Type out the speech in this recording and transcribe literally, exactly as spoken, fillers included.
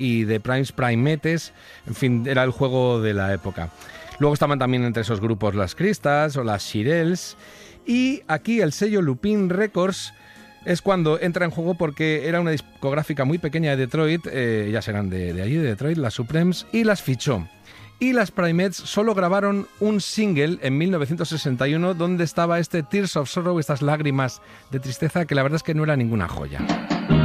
y The Primes Primetes, en fin, era el juego de la época. Luego estaban también entre esos grupos las Crystals o las Shirelles, y aquí el sello Lupin Records es cuando entra en juego porque era una discográfica muy pequeña de Detroit, eh, ellas eran de, de allí, de Detroit, las Supremes, y las fichó. Y las Primettes solo grabaron un single en mil novecientos sesenta y uno donde estaba este Tears of Sorrow, estas lágrimas de tristeza, que la verdad es que no era ninguna joya.